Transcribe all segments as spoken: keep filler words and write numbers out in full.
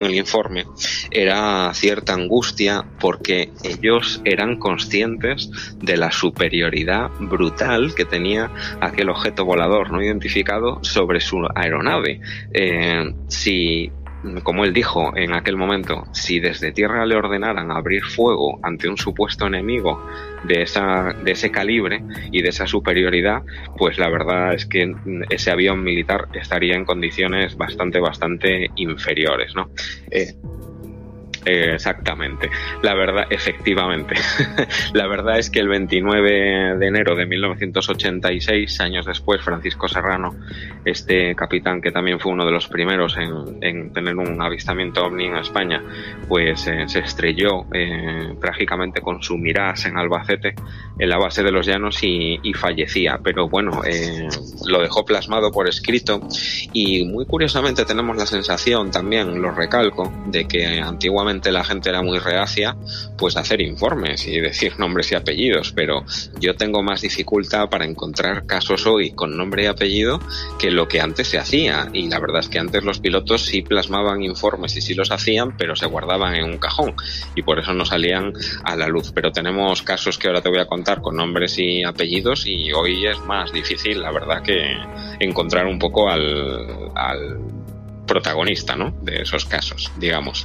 el informe era cierta angustia porque ellos eran conscientes de la superioridad brutal que tenía aquel objeto volador no identificado sobre su aeronave. Eh, si Como él dijo en aquel momento, si desde tierra le ordenaran abrir fuego ante un supuesto enemigo de esa de ese calibre y de esa superioridad, pues la verdad es que ese avión militar estaría en condiciones bastante, bastante inferiores, ¿no? Eh, Eh, exactamente, la verdad, efectivamente. La verdad es que el veintinueve de enero de mil novecientos ochenta y seis, años después, Francisco Serrano, este capitán que también fue uno de los primeros en, en tener un avistamiento ovni en España, pues eh, se estrelló eh, trágicamente con su Mirage en Albacete, en la base de los Llanos, y, y fallecía. Pero bueno, eh, lo dejó plasmado por escrito, y muy curiosamente tenemos la sensación, también lo recalco, de que antiguamente la gente era muy reacia pues a hacer informes y decir nombres y apellidos, pero yo tengo más dificultad para encontrar casos hoy con nombre y apellido que lo que antes se hacía, y la verdad es que antes los pilotos sí plasmaban informes y sí los hacían, pero se guardaban en un cajón y por eso no salían a la luz. Pero tenemos casos que ahora te voy a contar con nombres y apellidos, y hoy es más difícil, la verdad, que encontrar un poco al, al protagonista, ¿no?, de esos casos, digamos.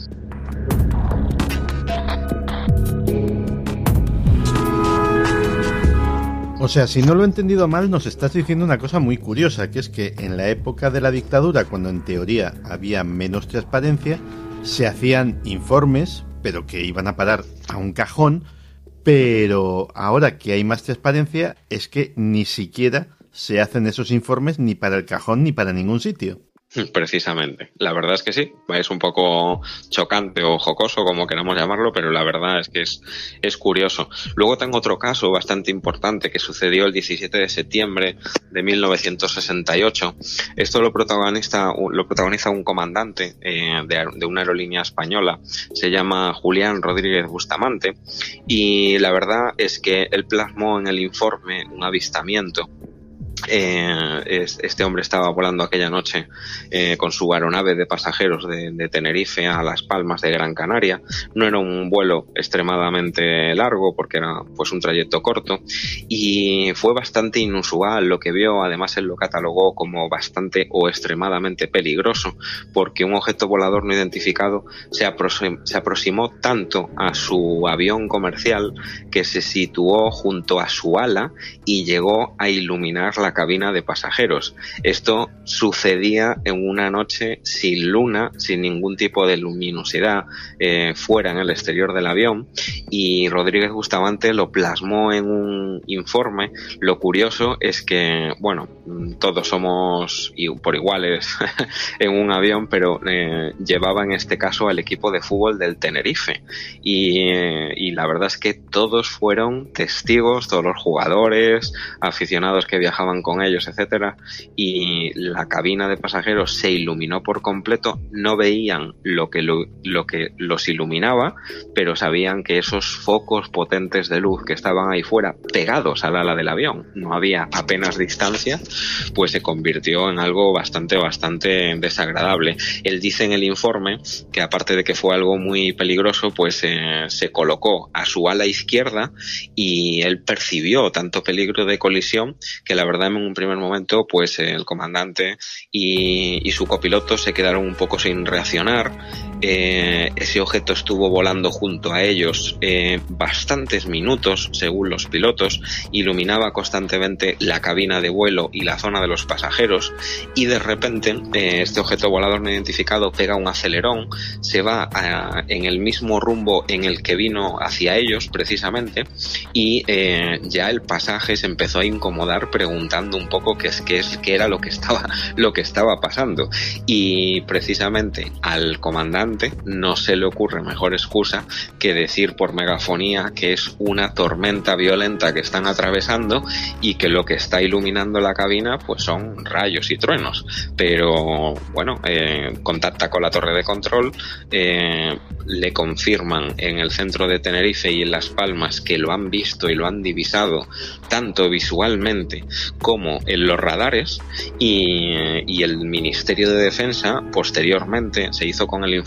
O sea, si no lo he entendido mal, nos estás diciendo una cosa muy curiosa, que es que en la época de la dictadura, cuando en teoría había menos transparencia, se hacían informes, pero que iban a parar a un cajón, pero ahora que hay más transparencia, es que ni siquiera se hacen esos informes ni para el cajón ni para ningún sitio. Precisamente, la verdad es que sí, es un poco chocante o jocoso, como queramos llamarlo, pero la verdad es que es, es curioso. Luego tengo otro caso bastante importante que sucedió el diecisiete de septiembre de mil novecientos sesenta y ocho. Esto lo protagoniza, lo protagoniza un comandante eh, de, de una aerolínea española, se llama Julián Rodríguez Bustamante, y la verdad es que él plasmó en el informe un avistamiento. Eh, este hombre estaba volando aquella noche eh, con su aeronave de pasajeros de, de Tenerife a Las Palmas de Gran Canaria. No era un vuelo extremadamente largo porque era pues un trayecto corto, y fue bastante inusual lo que vio. Además, él lo catalogó como bastante o extremadamente peligroso, porque un objeto volador no identificado se, aproxim- se aproximó tanto a su avión comercial que se situó junto a su ala y llegó a iluminar la cabina de pasajeros. Esto sucedía en una noche sin luna, sin ningún tipo de luminosidad eh, fuera en el exterior del avión, y Rodríguez Bustamante lo plasmó en un informe. Lo curioso es que, bueno, todos somos por iguales en un avión, pero eh, llevaba en este caso al equipo de fútbol del Tenerife, y, eh, y la verdad es que todos fueron testigos, todos los jugadores, aficionados que viajaban con ellos, etcétera, y la cabina de pasajeros se iluminó por completo. No veían lo que lo, lo que los iluminaba, pero sabían que esos focos potentes de luz que estaban ahí fuera, pegados al ala del avión, no había apenas distancia, pues se convirtió en algo bastante, bastante desagradable. Él dice en el informe que, aparte de que fue algo muy peligroso, pues eh, se colocó a su ala izquierda y él percibió tanto peligro de colisión que la verdad en un primer momento pues el comandante y, y su copiloto se quedaron un poco sin reaccionar. Eh, ese objeto estuvo volando junto a ellos eh, bastantes minutos, según los pilotos, iluminaba constantemente la cabina de vuelo y la zona de los pasajeros, y de repente eh, este objeto volador no identificado pega un acelerón, se va a, en el mismo rumbo en el que vino hacia ellos precisamente, y eh, ya el pasaje se empezó a incomodar preguntando un poco qué es qué es qué era lo que estaba lo que estaba pasando, y precisamente al comandante no se le ocurre mejor excusa que decir por megafonía que es una tormenta violenta que están atravesando y que lo que está iluminando la cabina pues son rayos y truenos. Pero bueno, eh, contacta con la torre de control, eh, le confirman en el centro de Tenerife y en Las Palmas que lo han visto y lo han divisado tanto visualmente como en los radares, y, y el Ministerio de Defensa posteriormente se hizo con el